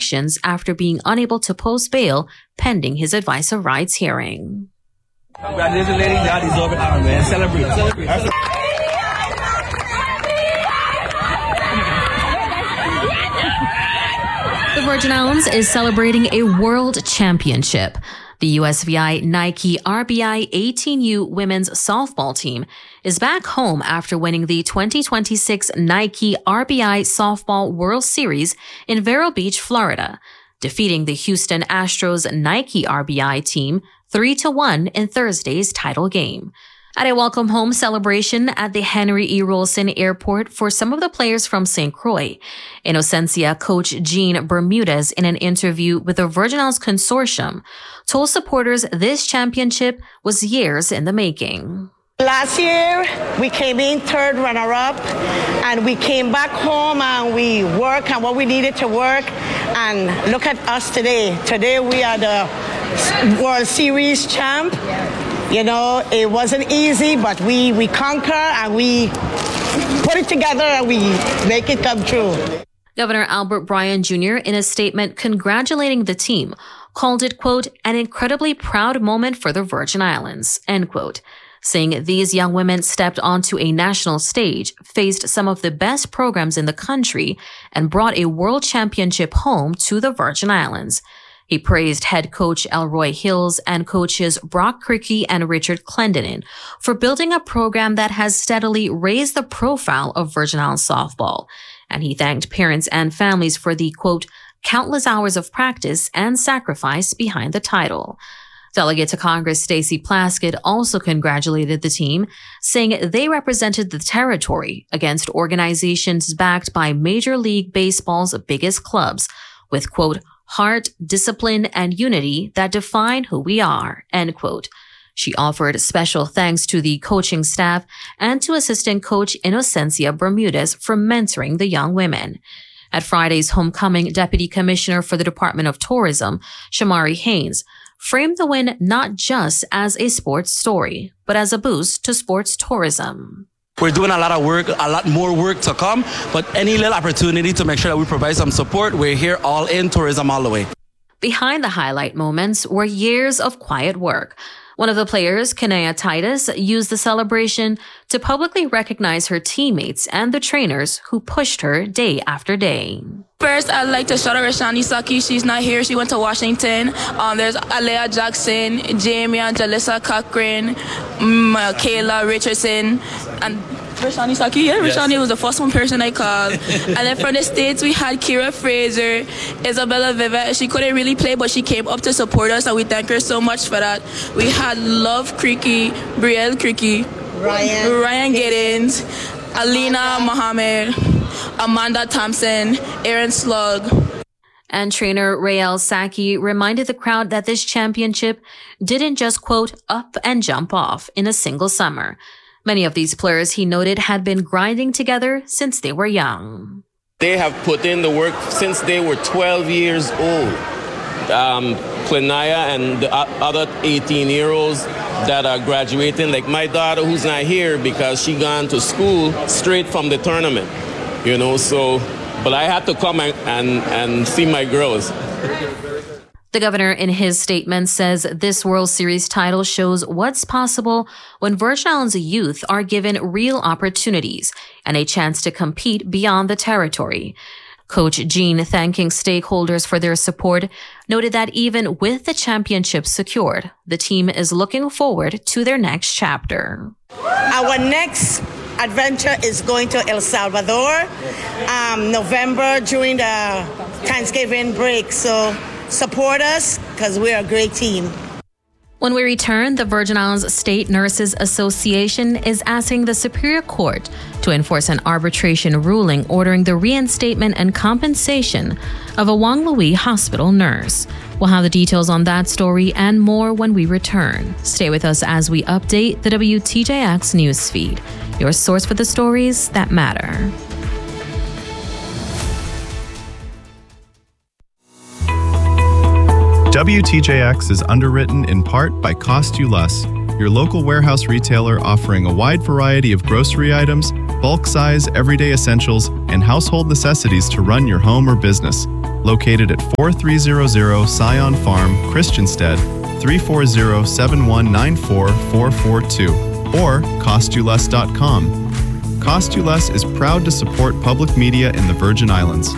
restrictions after being unable to post bail pending his advice of rights hearing. Congratulations, ladies. Y'all deserve an honor, man. Celebrate. The Virgin Islands is celebrating a world championship. The USVI Nike RBI 18U women's softball team is back home after winning the 2026 Nike RBI Softball World Series in Vero Beach, Florida, defeating the Houston Astros Nike RBI team 3-1 in Thursday's title game. At a welcome home celebration at the Henry E. Rolson Airport for some of the players from St. Croix, Innocencia coach Jean Bermudez, in an interview with the Virgin Islands Consortium, told supporters this championship was years in the making. Last year, we came in third runner-up, and we came back home and we worked on what we needed to work. And look at us today. Today, we are the World Series champ. You know, it wasn't easy, but we conquer and we put it together and we make it come true. Governor Albert Bryan Jr., in a statement congratulating the team, called it, quote, an incredibly proud moment for the Virgin Islands, end quote, saying these young women stepped onto a national stage, faced some of the best programs in the country, and brought a world championship home to the Virgin Islands. He praised head coach Elroy Hills and coaches Brock Crickey and Richard Clendenin for building a program that has steadily raised the profile of Virgin Islands softball. And he thanked parents and families for the, quote, countless hours of practice and sacrifice behind the title. Delegate to Congress Stacey Plaskett also congratulated the team, saying they represented the territory against organizations backed by Major League Baseball's biggest clubs with, quote, heart, discipline, and unity that define who we are, end quote. She offered special thanks to the coaching staff and to assistant coach Innocencia Bermudez for mentoring the young women. At Friday's homecoming, Deputy Commissioner for the Department of Tourism, Shamari Haynes, framed the win not just as a sports story, but as a boost to sports tourism. We're doing a lot of work, a lot more work to come, but any little opportunity to make sure that we provide some support, we're here all in, tourism all the way. Behind the highlight moments were years of quiet work. One of the players, Kanea Titus, used the celebration to publicly recognize her teammates and the trainers who pushed her day after day. First, I'd like to shout out Rashani Saki. She's not here. She went to Washington. There's Alea Jackson, Jamie and Jalissa Cochran, Kayla Richardson, and Rashani Saki. Yeah, Rashani was the first one person I called. And then from the States, we had Kira Fraser, Isabella Viva. She couldn't really play, but she came up to support us, and we thank her so much for that. We had Love Creaky, Brielle Creaky, Ryan Giddens, Alina Mohammed, Amanda Thompson, Aaron Slug. And trainer Rael Saki reminded the crowd that this championship didn't just, quote, up and jump off in a single summer. Many of these players, he noted, had been grinding together since they were young. They have put in the work since they were 12 years old. Plenaya and the other 18-year-olds that are graduating, like my daughter who's not here because she gone to school straight from the tournament, you know, so, but I had to come and see my girls. The governor, in his statement, says this World Series title shows what's possible when Virgin Islands youth are given real opportunities and a chance to compete beyond the territory. Coach Jean, thanking stakeholders for their support, noted that even with the championship secured, the team is looking forward to their next chapter. Our next adventure is going to El Salvador, November during the Thanksgiving break. So support us because we're a great team. When we return, the Virgin Islands State Nurses Association is asking the Superior Court to enforce an arbitration ruling ordering the reinstatement and compensation of a Wong Louis hospital nurse. We'll have the details on that story and more when we return. Stay with us as we update the WTJX newsfeed, your source for the stories that matter. WTJX is underwritten in part by Cost You Less, your local warehouse retailer offering a wide variety of grocery items, bulk size, everyday essentials, and household necessities to run your home or business. located at 4300 Scion Farm, Christiansted, 340-7194442, or costyouless.com. Cost You Less is proud to support public media in the Virgin Islands.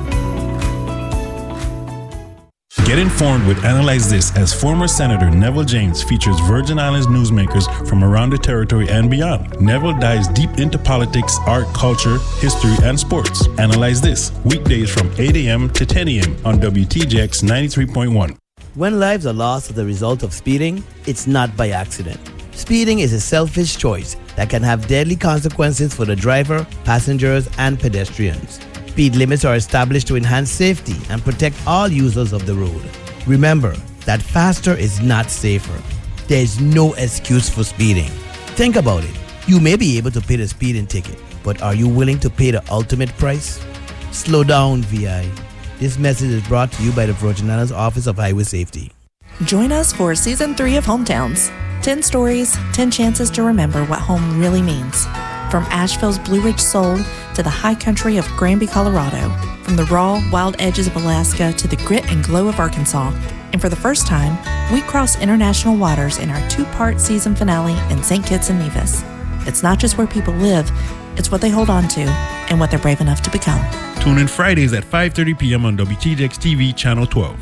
Get informed with Analyze This as former Senator Neville James features Virgin Islands newsmakers from around the territory and beyond. Neville dives deep into politics, art, culture, history, and sports. Analyze This, weekdays from 8 a.m. to 10 a.m. on WTJX 93.1. When lives are lost as a result of speeding, it's not by accident. Speeding is a selfish choice that can have deadly consequences for the driver, passengers, and pedestrians. Speed limits are established to enhance safety and protect all users of the road. Remember that faster is not safer. There is no excuse for speeding. Think about it. You may be able to pay the speeding ticket, but are you willing to pay the ultimate price? Slow down, VI. This message is brought to you by the Virgin Islands Office of Highway Safety. Join us for Season 3 of Hometowns. 10 stories, 10 chances to remember what home really means. From Asheville's Blue Ridge Soul to the high country of Granby, Colorado. From the raw, wild edges of Alaska to the grit and glow of Arkansas. And for the first time, we cross international waters in our 2-part season finale in St. Kitts and Nevis. It's not just where people live, it's what they hold on to and what they're brave enough to become. Tune in Fridays at 5:30 p.m. on WTJX TV, Channel 12.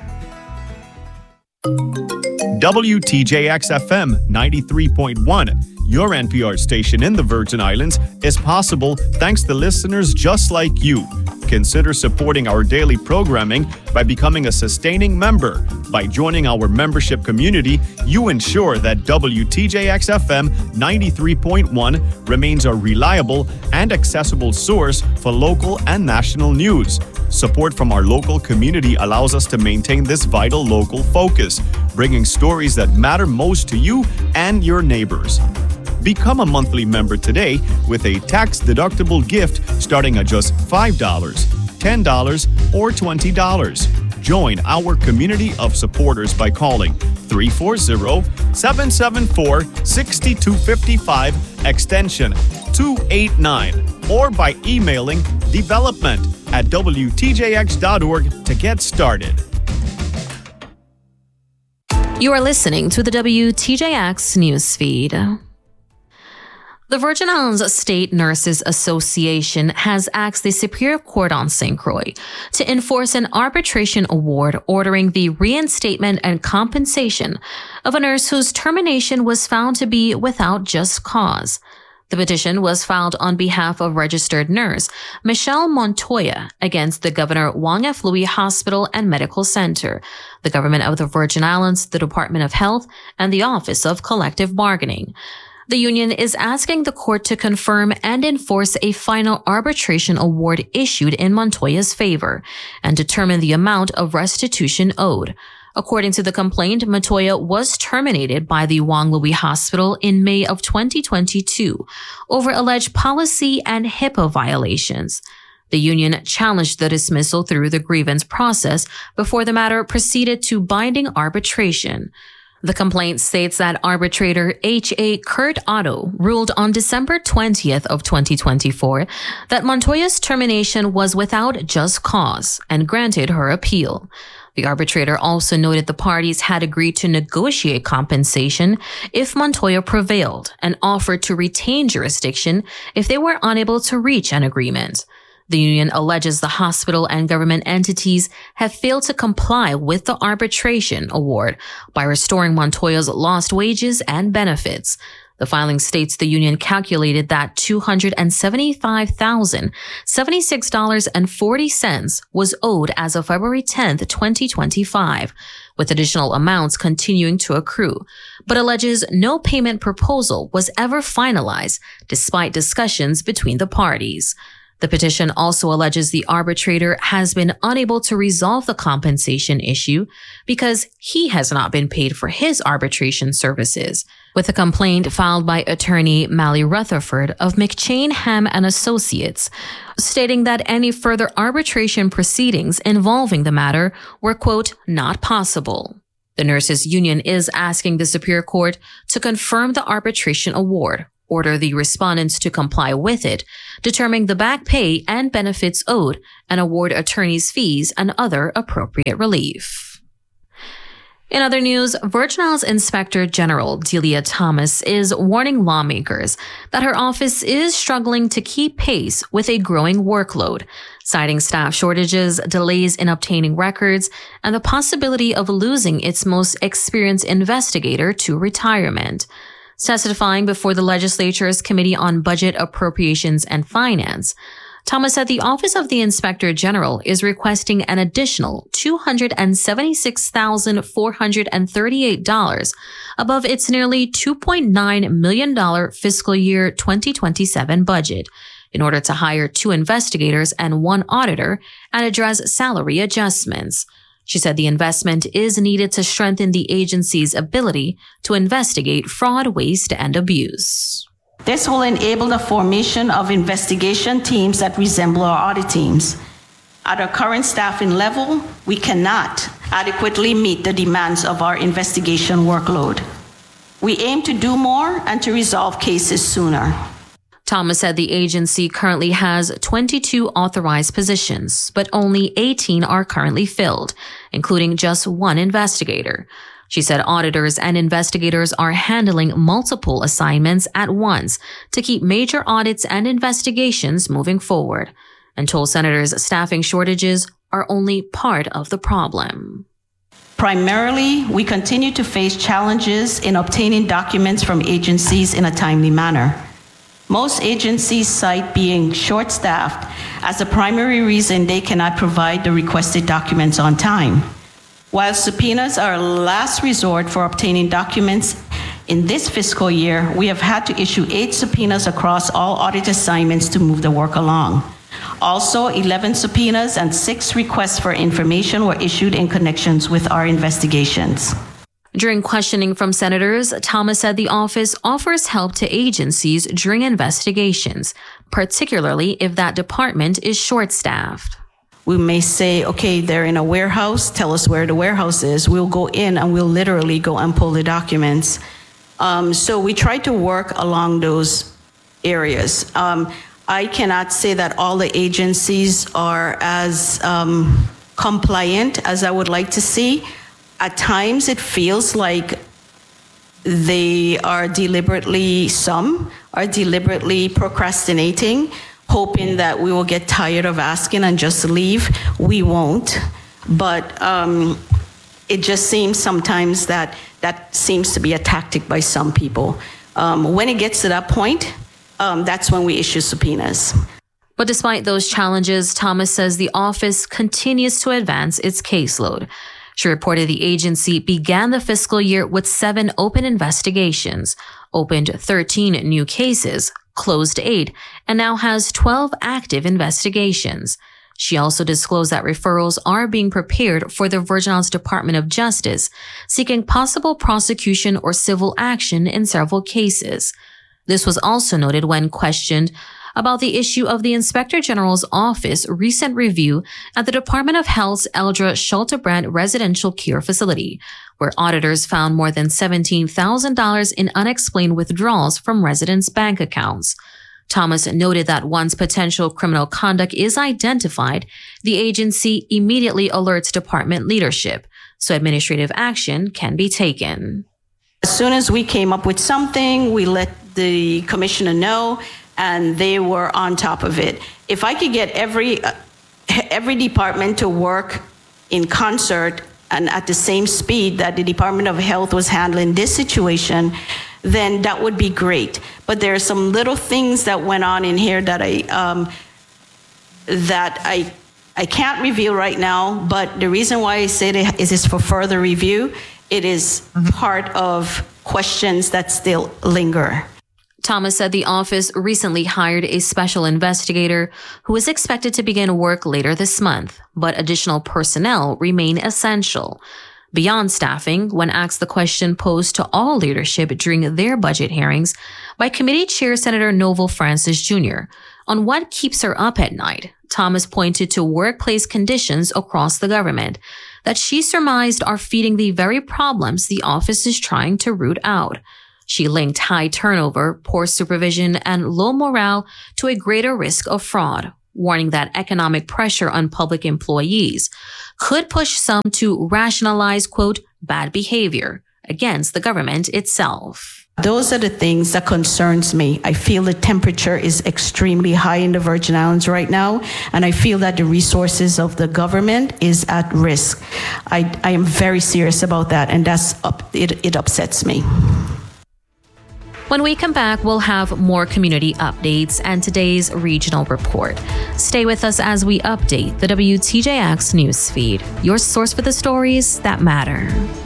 WTJX FM 93.1, your NPR station in the Virgin Islands, is possible thanks to listeners just like you. Consider supporting our daily programming by becoming a sustaining member. By joining our membership community, you ensure that WTJX FM 93.1 remains a reliable and accessible source for local and national news. Support from our local community allows us to maintain this vital local focus, bringing stories that matter most to you and your neighbors. Become a monthly member today with a tax-deductible gift starting at just $5, $10, or $20. Join our community of supporters by calling 340-774-6255 extension 289 or by emailing development@wtjx.org to get started. You are listening to the WTJX newsfeed. The Virgin Islands State Nurses Association has asked the Superior Court on St. Croix to enforce an arbitration award ordering the reinstatement and compensation of a nurse whose termination was found to be without just cause. The petition was filed on behalf of registered nurse Michelle Montoya against the Governor Wang F. Louis Hospital and Medical Center, the Government of the Virgin Islands, the Department of Health, and the Office of Collective Bargaining. The union is asking the court to confirm and enforce a final arbitration award issued in Montoya's favor and determine the amount of restitution owed. According to the complaint, Montoya was terminated by the Wang Louis Hospital in May of 2022 over alleged policy and HIPAA violations. The union challenged the dismissal through the grievance process before the matter proceeded to binding arbitration. The complaint states that arbitrator H.A. Kurt Otto ruled on December 20th of 2024 that Montoya's termination was without just cause and granted her appeal. The arbitrator also noted the parties had agreed to negotiate compensation if Montoya prevailed and offered to retain jurisdiction if they were unable to reach an agreement. The union alleges the hospital and government entities have failed to comply with the arbitration award by restoring Montoya's lost wages and benefits. The filing states the union calculated that $275,076.40 was owed as of February 10, 2025, with additional amounts continuing to accrue, but alleges no payment proposal was ever finalized despite discussions between the parties. The petition also alleges the arbitrator has been unable to resolve the compensation issue because he has not been paid for his arbitration services, with a complaint filed by attorney Mally Rutherford of McChain, Ham & Associates, stating that any further arbitration proceedings involving the matter were, quote, not possible. The nurses union is asking the Superior Court to confirm the arbitration award, order the respondents to comply with it, determine the back pay and benefits owed, and award attorneys' fees and other appropriate relief. In other news, Virgin Islands Inspector General Delia Thomas is warning lawmakers that her office is struggling to keep pace with a growing workload, citing staff shortages, delays in obtaining records, and the possibility of losing its most experienced investigator to retirement. Testifying before the legislature's Committee on Budget, Appropriations, and Finance, Thomas said the Office of the Inspector General is requesting an additional $276,438 above its nearly $2.9 million fiscal year 2027 budget in order to hire 2 investigators and 1 auditor and address salary adjustments. She said the investment is needed to strengthen the agency's ability to investigate fraud, waste, and abuse. This will enable the formation of investigation teams that resemble our audit teams. At our current staffing level, we cannot adequately meet the demands of our investigation workload. We aim to do more and to resolve cases sooner. Thomas said the agency currently has 22 authorized positions, but only 18 are currently filled, including just 1 investigator. She said auditors and investigators are handling multiple assignments at once to keep major audits and investigations moving forward, and told senators staffing shortages are only part of the problem. Primarily, we continue to face challenges in obtaining documents from agencies in a timely manner. Most agencies cite being short-staffed as the primary reason they cannot provide the requested documents on time. While subpoenas are a last resort for obtaining documents, in this fiscal year, we have had to issue 8 subpoenas across all audit assignments to move the work along. Also, 11 subpoenas and 6 requests for information were issued in connections with our investigations. During questioning from senators, Thomas said the office offers help to agencies during investigations, particularly if that department is short-staffed. We may say, okay, they're in a warehouse, tell us where the warehouse is. We'll go in and we'll literally go and pull the documents. So we try to work along those areas. I cannot say that all the agencies are as compliant as I would like to see. At times it feels like some are deliberately procrastinating, hoping that we will get tired of asking and just leave. We won't. But it just seems sometimes that seems to be a tactic by some people. When it gets to that point, that's when we issue subpoenas. But despite those challenges, Thomas says the office continues to advance its caseload. She reported the agency began the fiscal year with 7 open investigations, opened 13 new cases, closed 8, and now has 12 active investigations. She also disclosed that referrals are being prepared for the Virgin Islands Department of Justice, seeking possible prosecution or civil action in several cases. This was also noted when questioned about the issue of the Inspector General's office recent review at the Department of Health's Eldra Schultebrand Residential Care Facility, where auditors found more than $17,000 in unexplained withdrawals from residents' bank accounts. Thomas noted that once potential criminal conduct is identified, the agency immediately alerts department leadership, so administrative action can be taken. As soon as we came up with something, we let the commissioner know, and they were on top of it. If I could get every department to work in concert and at the same speed that the Department of Health was handling this situation, then that would be great. But there are some little things that went on in here that I can't reveal right now, but the reason why I say it is for further review. It is part of questions that still linger. Thomas said the office recently hired a special investigator who is expected to begin work later this month, but additional personnel remain essential. Beyond staffing, when asked the question posed to all leadership during their budget hearings by Committee Chair Senator Novel Francis Jr. on what keeps her up at night, Thomas pointed to workplace conditions across the government that she surmised are feeding the very problems the office is trying to root out. She linked high turnover, poor supervision, and low morale to a greater risk of fraud, warning that economic pressure on public employees could push some to rationalize, quote, bad behavior against the government itself. Those are the things that concerns me. I feel the temperature is extremely high in the Virgin Islands right now, and I feel that the resources of the government is at risk. I am very serious about that, and it upsets me. When we come back, we'll have more community updates and today's regional report. Stay with us as we update the WTJX newsfeed, your source for the stories that matter.